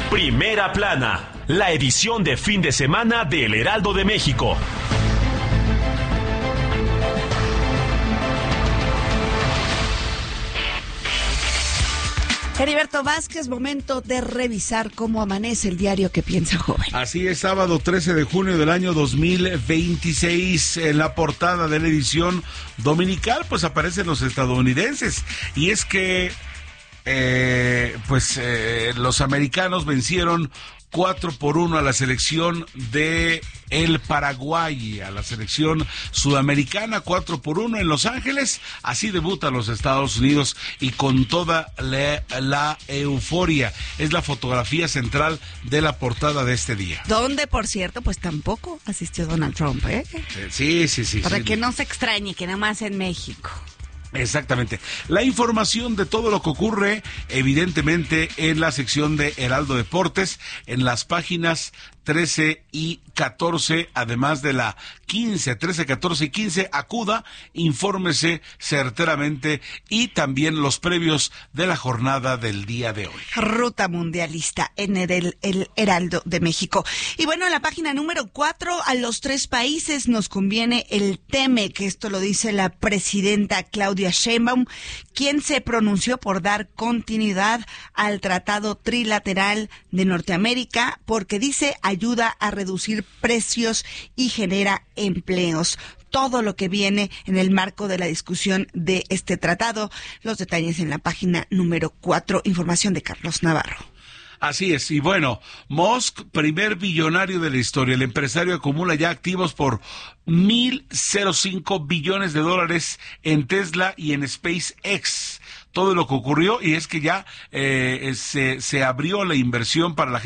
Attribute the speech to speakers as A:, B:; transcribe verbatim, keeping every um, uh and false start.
A: Primera Plana, la edición de fin de semana del Heraldo de México.
B: Heriberto Vázquez, momento de revisar cómo amanece el diario que piensa joven.
C: Así es, sábado trece de junio del año dos mil veintiséis, en la portada de la edición dominical, pues aparecen los estadounidenses, y es que eh, pues eh, los americanos vencieron cuatro por uno a la selección de el Paraguay, a la selección sudamericana, cuatro por uno en Los Ángeles. Así debutan los Estados Unidos y con toda la, la euforia. Es la fotografía central de la portada de este día.
B: Donde, por cierto, pues tampoco asistió Donald Trump, ¿eh?
C: Sí, sí, sí.
B: Para
C: sí.
B: que no se extrañe, que nada más en México.
C: Exactamente. La información de todo lo que ocurre, evidentemente, en la sección de Heraldo Deportes, en las páginas trece y catorce, además de la quince, trece, catorce y quince, acuda, infórmese certeramente, y también los previos de la jornada del día de hoy.
B: Ruta mundialista en el, el Heraldo de México. Y bueno, en la página número cuatro, a los tres países nos conviene el TEMEC, que esto lo dice la presidenta Claudia Sheinbaum, quien se pronunció por dar continuidad al Tratado Trilateral de Norteamérica, porque dice ayuda a reducir precios y genera empleos. Todo lo que viene en el marco de la discusión de este tratado. Los detalles en la página número cuatro. Información de Carlos Navarro.
C: Así es, y bueno, Musk, primer billonario de la historia. El empresario acumula ya activos por mil cinco billones de dólares en Tesla y en SpaceX. Todo lo que ocurrió, y es que ya eh, se, se abrió la inversión para la